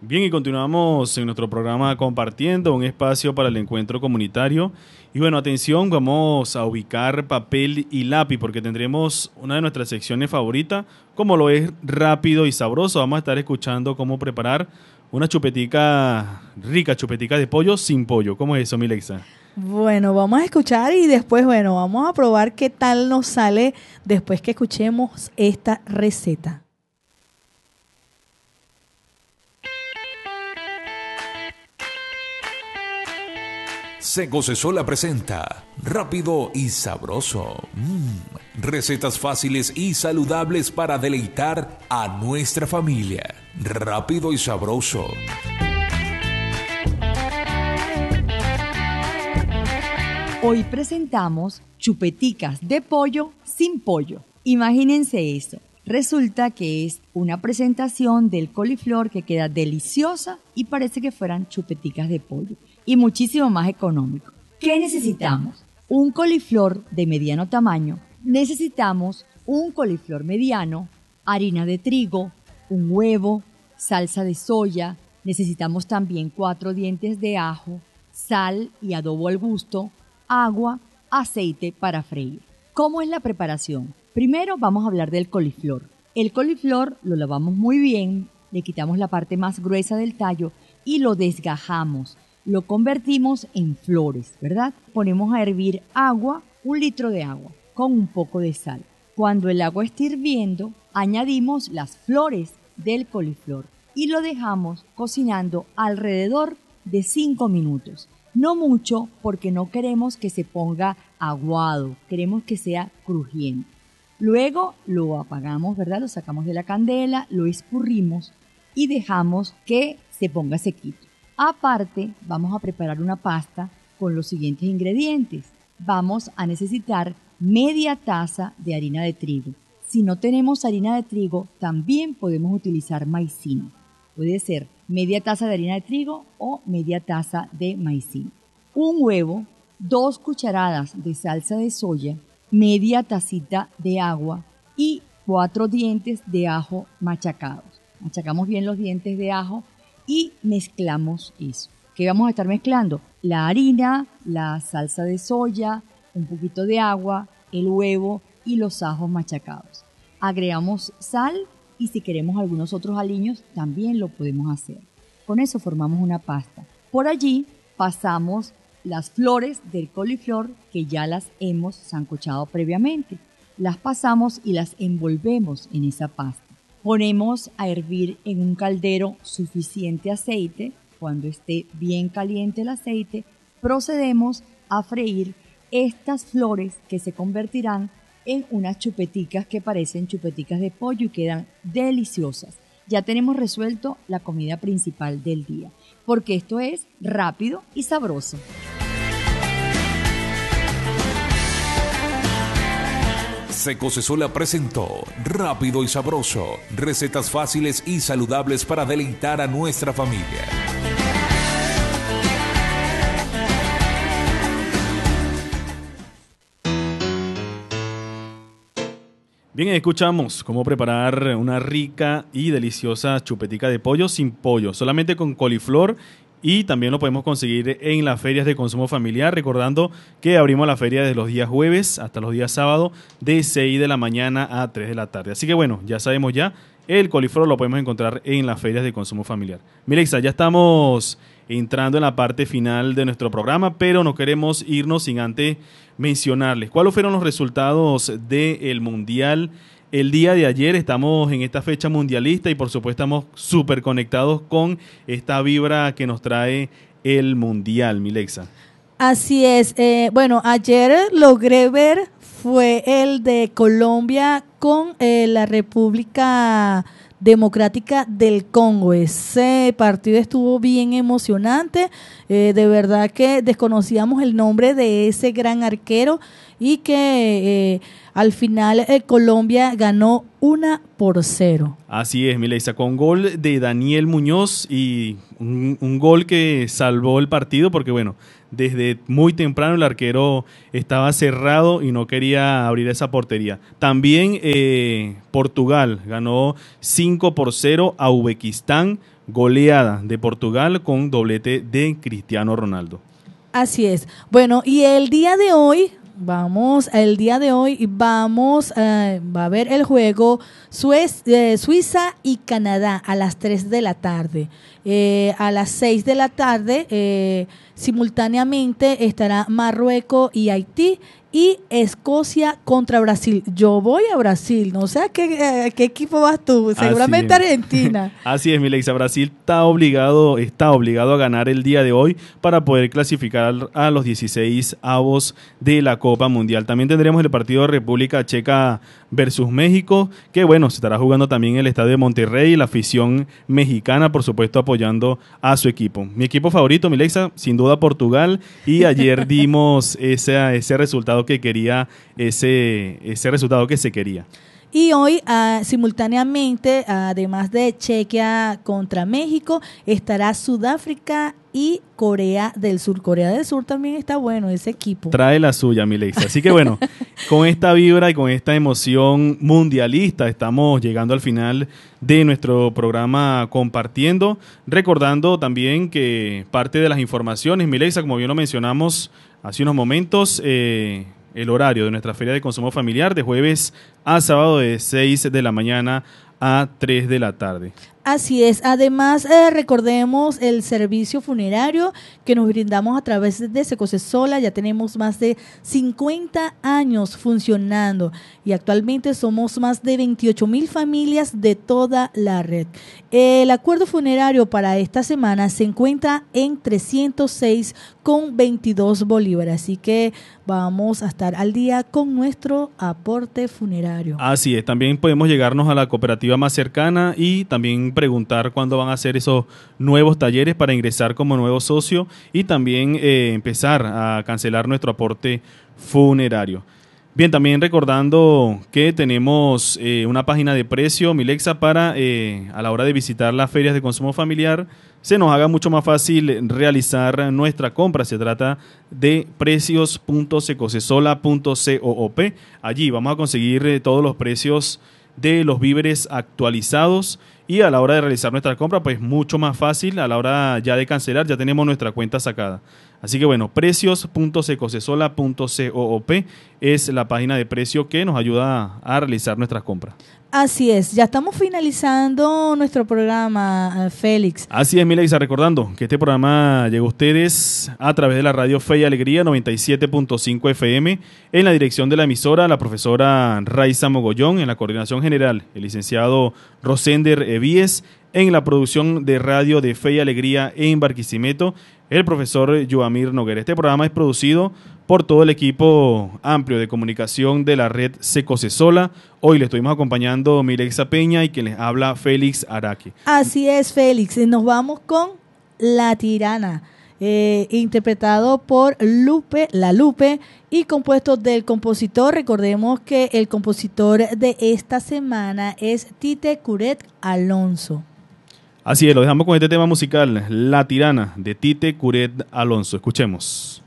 Bien, y continuamos en nuestro programa compartiendo un espacio para el encuentro comunitario. Y bueno, atención, vamos a ubicar papel y lápiz porque tendremos una de nuestras secciones favoritas, como lo es rápido y sabroso. Vamos a estar escuchando cómo preparar una chupetica rica, chupetica de pollo sin pollo. ¿Cómo es eso, Milexa? Bueno, vamos a escuchar y después, vamos a probar qué tal nos sale después que escuchemos esta receta. Seco Sola presenta Rápido y Sabroso. Recetas fáciles y saludables para deleitar a nuestra familia. Rápido y Sabroso. Hoy presentamos chupeticas de pollo sin pollo. Imagínense eso. Resulta que es una presentación del coliflor que queda deliciosa y parece que fueran chupeticas de pollo. Y muchísimo más económico. ¿Qué necesitamos? Un coliflor de mediano tamaño. Necesitamos un coliflor mediano, harina de trigo, un huevo, salsa de soya. Necesitamos también 4 dientes de ajo, sal y adobo al gusto, agua, aceite para freír. ¿Cómo es la preparación? Primero vamos a hablar del coliflor. El coliflor lo lavamos muy bien, le quitamos la parte más gruesa del tallo y lo desgajamos. Lo convertimos en flores, ¿verdad? Ponemos a hervir agua, 1 litro de agua, con un poco de sal. Cuando el agua esté hirviendo, añadimos las flores del coliflor y lo dejamos cocinando alrededor de 5 minutos. No mucho porque no queremos que se ponga aguado, queremos que sea crujiente. Luego lo apagamos, ¿verdad? Lo sacamos de la candela, lo escurrimos y dejamos que se ponga sequito. Aparte, vamos a preparar una pasta con los siguientes ingredientes. Vamos a necesitar media taza de harina de trigo. Si no tenemos harina de trigo, también podemos utilizar maicena. Puede ser media taza de harina de trigo o media taza de maicena. Un huevo, 2 cucharadas de salsa de soya, media tacita de agua y 4 dientes de ajo machacados. Machacamos bien los dientes de ajo y mezclamos eso. ¿Qué vamos a estar mezclando? La harina, la salsa de soya, un poquito de agua, el huevo y los ajos machacados. Agregamos sal y si queremos algunos otros aliños también lo podemos hacer. Con eso formamos una pasta. Por allí pasamos las flores del coliflor que ya las hemos sancochado previamente. Las pasamos y las envolvemos en esa pasta. Ponemos a hervir en un caldero suficiente aceite. Cuando esté bien caliente el aceite, procedemos a freír estas flores que se convertirán en unas chupeticas que parecen chupeticas de pollo y quedan deliciosas. Ya tenemos resuelto la comida principal del día, porque esto es rápido y sabroso. Seco Sola presentó Rápido y Sabroso. Recetas fáciles y saludables para deleitar a nuestra familia. Bien, escuchamos cómo preparar una rica y deliciosa chupetica de pollo sin pollo, solamente con coliflor. Y también lo podemos conseguir en las ferias de consumo familiar, recordando que abrimos la feria desde los días jueves hasta los días sábados de 6 de la mañana a 3 de la tarde. Así que bueno, ya sabemos ya, el coliflor lo podemos encontrar en las ferias de consumo familiar. Milexa, ya estamos entrando en la parte final de nuestro programa, pero no queremos irnos sin antes mencionarles cuáles fueron los resultados del Mundial. El día de ayer estamos en esta fecha mundialista y por supuesto estamos súper conectados con esta vibra que nos trae el Mundial, Milexa. Así es. Ayer logré ver fue el de Colombia con la República Democrática del Congo. Ese partido estuvo bien emocionante. De verdad que desconocíamos el nombre de ese gran arquero y que al final Colombia ganó 1-0. Así es, Mileisa, con gol de Daniel Muñoz y un gol que salvó el partido porque, bueno, desde muy temprano el arquero estaba cerrado y no quería abrir esa portería. También Portugal ganó 5-0 a Uzbekistán, goleada de Portugal con doblete de Cristiano Ronaldo. Así es. Bueno, y el día de hoy va a haber el juego Suiza y Canadá a las 3 de la tarde. A las 6 de la tarde, simultáneamente estará Marruecos y Haití y Escocia contra Brasil. Yo voy a Brasil, no sé a qué equipo vas tú, seguramente Argentina. Así es, Mileisa, Brasil está obligado a ganar el día de hoy para poder clasificar a los 16 avos de la Copa Mundial. También tendremos el partido de República Checa versus México, que bueno, se estará jugando también en el estadio de Monterrey, la afición mexicana, por supuesto, apoyando a su equipo. Mi equipo favorito, Mileisa, sin duda Portugal, y ayer dimos ese resultado que quería, ese resultado que se quería. Y hoy, simultáneamente, además de Chequia contra México, estará Sudáfrica y Corea del Sur. Corea del Sur también está bueno, ese equipo. Trae la suya, Mileisa. Así que bueno, con esta vibra y con esta emoción mundialista, estamos llegando al final de nuestro programa compartiendo. Recordando también que parte de las informaciones, Mileisa, como bien lo mencionamos hace unos momentos, el horario de nuestra Feria de Consumo Familiar de jueves a sábado de 6 de la mañana a 3 de la tarde. Así es. Además, recordemos el servicio funerario que nos brindamos a través de Secocesola. Ya tenemos más de 50 años funcionando y actualmente somos más de 28,000 familias de toda la red. El acuerdo funerario para esta semana se encuentra en 306,22 bolívares. Así que vamos a estar al día con nuestro aporte funerario. Así es. También podemos llegarnos a la cooperativa más cercana y también preguntar cuándo van a hacer esos nuevos talleres para ingresar como nuevo socio y también empezar a cancelar nuestro aporte funerario. Bien, también recordando que tenemos una página de precio, Mileisa, para a la hora de visitar las ferias de consumo familiar se nos haga mucho más fácil realizar nuestra compra. Se trata de precios.secocesola.coop. Allí vamos a conseguir todos los precios de los víveres actualizados y a la hora de realizar nuestra compra, pues mucho más fácil. A la hora ya de cancelar, ya tenemos nuestra cuenta sacada. Así que bueno, precios.secocesola.coop es la página de precio que nos ayuda a realizar nuestras compras. Así es, ya estamos finalizando nuestro programa, Félix. Así es, Mileisa, recordando que este programa llegó a ustedes a través de la radio Fe y Alegría 97.5 FM, en la dirección de la emisora, la profesora Raiza Mogollón, en la coordinación general, el licenciado Rosender Evíes, en la producción de radio de Fe y Alegría en Barquisimeto, el profesor Yoamir Noguera. Este programa es producido por todo el equipo amplio de comunicación de la red Secocesola. Hoy le estuvimos acompañando Mileisa Peña y quien les habla Félix Araque. Así es, Félix. Nos vamos con La Tirana, interpretado por La Lupe y compuesto del compositor. Recordemos que el compositor de esta semana es Tite Curet Alonso. Así es, lo dejamos con este tema musical, La Tirana, de Tite Curet Alonso. Escuchemos.